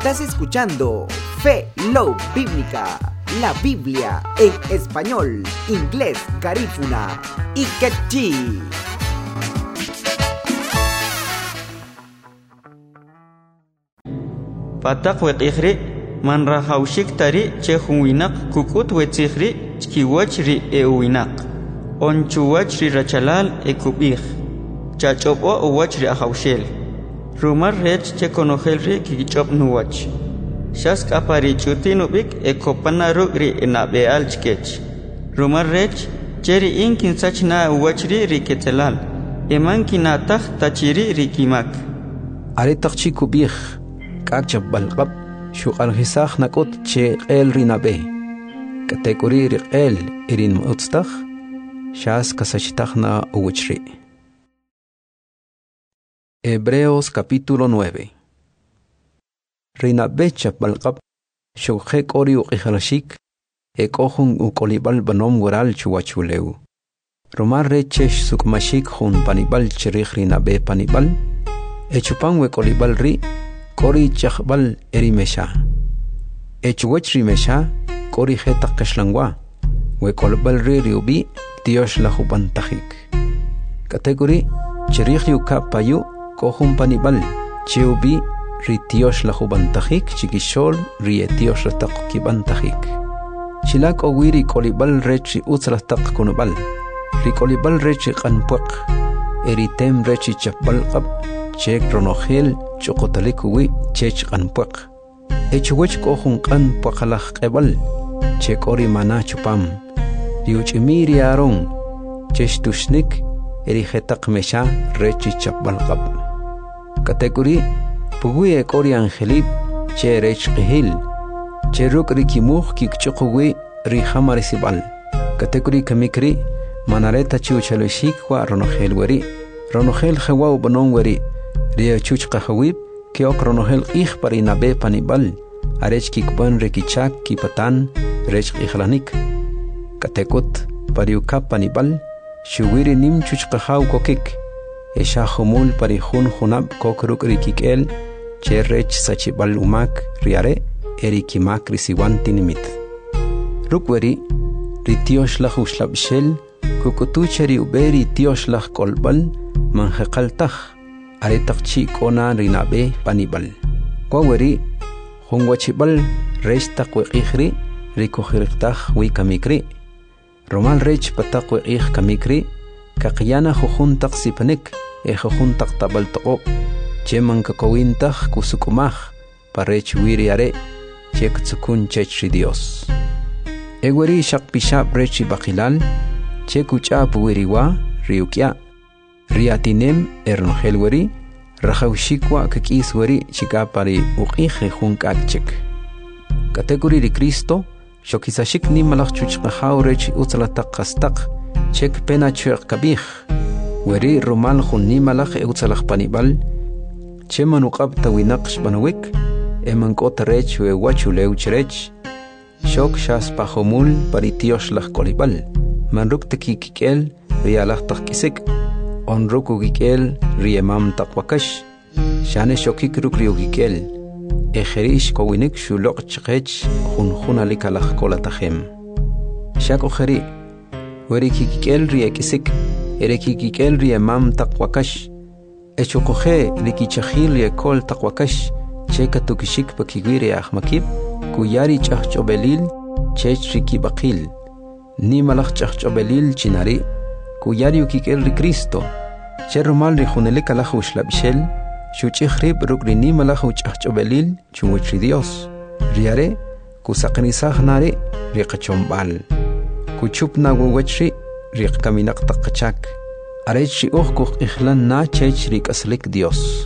Estás escuchando Fe, Love Bíblica, la Biblia en español, inglés, garífuna y quechí. Patak wet ikhri man rahaushik tari chehuinak kukut wet ikhri chkiwach ri euinak onchuwach ri rachalal ekubih chachopo uwach ri ahaushel rumar rech chekonojel ri kichop nuwach shask apari chutinubik ekopanaru ri enabeal chkech rumar rech cheri inkin sachna uwach ri ketelal emankina takh tachiri ri kimak aritak chikubih kachab balqab shuqal hisakh nakot che el rinabe kategori riqel irin mutstakh shas kasachtakhna uwchri. Hebreos capítulo 9. Rinabe chab balqab shuqek ori uqikhalashik ekohun ukolibal banom waral chuwachuleu romar rechesh sukmashik hun panibal chirikh rinabe panibal echupan wekolibal ri Kori chakbal erimesha. Echuwech rimesha, kori hetak kashlangwa. Wekolbal riubi, Dios la jubantahik. Kategori, chirich yuka payu, kohum panibal. Chiubi, ri Dios la jubantahik, chikishol, ri Dios la takukibantahik. Chilak owiri kolibal rechi utzlatak kunubal. Ri kolibal rechi kanpuak. Eritem rechi chapbal qab. Chek ronogel chokotalikuwi chech kanpuak. Echuwech kohun kanpuakalak ebal. Chek ori mana chupam. Riuchimiri aron. Chech tushnik erigetak mesha rechi chapbalqab. Kategori puwi ek ori angelib che rech qihil. Che ruk rikimuh kikchukuwi rihamarisival. Kategori kamikri manareta chiuchaloshik wa ronogel weri. Ronogel jawaw banon weri. Ria chuch kahawib ke ok ronogel ich parinabe panibal arech kikban rekichak kipatan rech ikhlanik katekut pariuka panibal shuwiri nim chuch kahaw kokik esha khumul parihun khunab kokruk rikikel che rech sachibal umak riare erikimak risiwanti nimit rukweri ritiosh la khuslabshel kukutu cheri uberi tiosh la kolbal manhaqaltakh Aritak chi kona rinabe panibal. Kwaweri, hungwachibal rechtak weqikhri, rikokhiriktak wikamikri. Romal rech patak weqikh kamikri, kakiyana jujuntak sipanik, jujuntak tabal toqop. Cheman kakawintak kusukumah, parech wiriare, chek tsukun chechri Dios. Eweri shakpishap rechi bakilal, chekuchap wiriwa, riukya. Riatinem ernogel rajawshikwa kakis weri chikapari uqije junkakchik. Kategori ri Cristo, shokisashik ni malach chuchqahaw rech utzalatak qastak, chek pena chuq kabih. Weri romal jun ni malach utzalach panibal, cheman uqab tawinaqsh banawik, emankot rech wewachuleu chirech, shok shas pahomul paritiosh lach kolibal, manruk tekikikel rialach takisik, onruku gikel riemam takwakash shane shokik rukriu gikel ejerish kowinik shulok chqech khunali kalakh kolatahem shako khari weriki gikel riekisik ereki gikel riemam takwakash echokhe likichkhil yekol takwakash chekatukishik pakigwiri ahmakib kuyari chachobelil chech rikibaqil ni malakh chachobelil chinari Kuyariu kikel ri Cristo, cherumal ri junelika la labshel, shuchikhrib rukrini malachu chachobelil, chumuchri Dios. Riare, kusaknisah nare, riqachombal. Kuchupna wawachri, riqkaminak takachak. Arech ojkuh ikhlan na chech rikaslik Dios.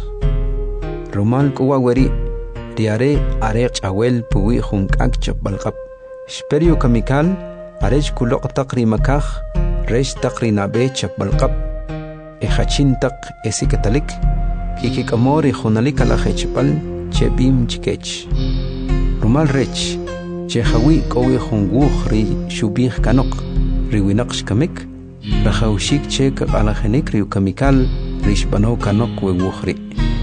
Rumal kuwaweri, riare arech awel puwi junkak chapbalqab. Shperio kamikal, arech kulok takri makah, Resh takrinabe chapbalqab ejachintak esikatalik kikikamori jonalika la hechpal chebim chikech rumal rech chehawi kowi jungwuj ri shubih kanok riwinaqsh kamik rajawshik chek alajenik riukamikal rishbano kanok wewuj ri